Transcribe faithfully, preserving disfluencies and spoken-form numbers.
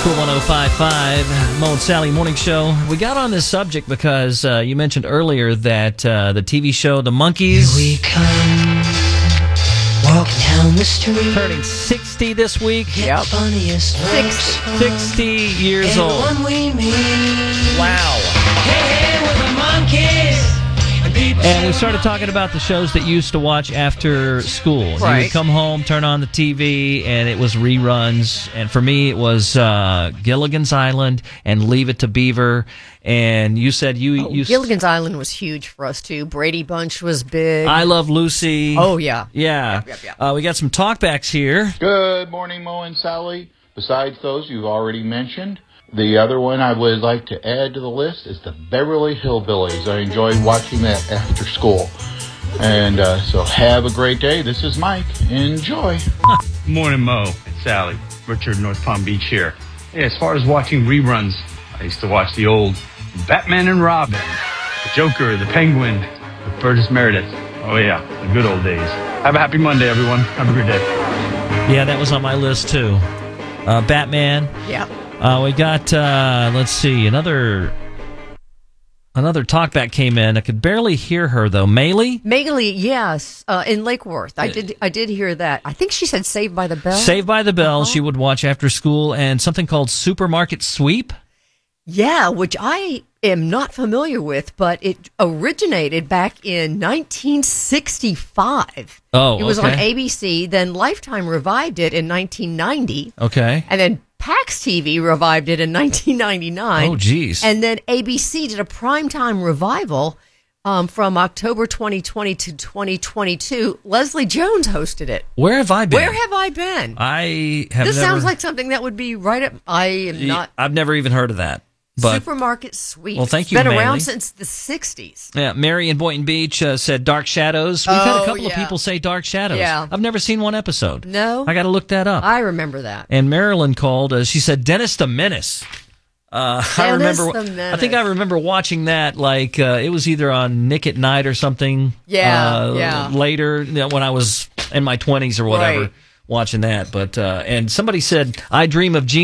Cool one oh five point five, Mo and Sally Morning Show. We got on this subject because uh, you mentioned earlier that uh, the T V show The Monkees. Here we come, walking down the street. Turning sixty this week. Yep. Funniest sixty. sixty years old. One we meet. Wow. Hey, hey, we're the Monkees. And we started talking about the shows that you used to watch after school. You Right. would come home, turn on the T V, and it was reruns. And for me, it was uh, Gilligan's Island and Leave It to Beaver. And you said you... Oh, you Gilligan's Island was huge for us, too. Brady Bunch was big. I Love Lucy. Oh, yeah. Yeah. Yep, yep, yep. Uh, we got some talkbacks here. Good morning, Mo and Sally. Besides those you've already mentioned, the other one I would like to add to the list is the Beverly Hillbillies. I enjoyed watching that after school. And uh, so have a great day. This is Mike. Enjoy. Morning, Mo and Sally. Richard, North Palm Beach here. Hey, as far as watching reruns, I used to watch the old Batman and Robin, the Joker, the Penguin, with Burgess Meredith. Oh, yeah, the good old days. Have a happy Monday, everyone. Have a good day. Yeah, that was on my list, too. Uh, Batman. Yeah. Uh, we got, uh, let's see, another another talkback came in. I could barely hear her, though. Maylee? Magali, yes, uh, in Lake Worth. I did I did hear that. I think she said Saved by the Bell. Saved by the Bell, Uh-huh. she would watch after school, and something called Supermarket Sweep. Yeah, which I am not familiar with, but it originated back in nineteen sixty-five. Oh, It was okay. on A B C, then Lifetime revived it in nineteen ninety. Okay. And then Pax T V revived it in nineteen ninety-nine. Oh, geez. And then A B C did a primetime revival um, from October twenty twenty to twenty twenty-two. Leslie Jones hosted it. Where have I been? Where have I been? I have this never... sounds like something that would be right up. I am not. I've never even heard of that. But Supermarket Sweep. Well, thank you, It's been Manly. around since the sixties. yeah, Mary in Boynton Beach uh, said Dark Shadows. We've had a Oh, couple of yeah. people say Dark Shadows. Yeah. I've never seen one episode. No? I got to look that up. I remember that. And Marilyn called. Uh, she said Dennis the Menace. Uh, I Dennis remember. the Menace. I think I remember watching that. Like uh, it was either on Nick at Night or something. Yeah, uh, yeah. Later, you know, when I was in my twenties or whatever, Right. watching that. But uh, and somebody said I Dream of Jeannie.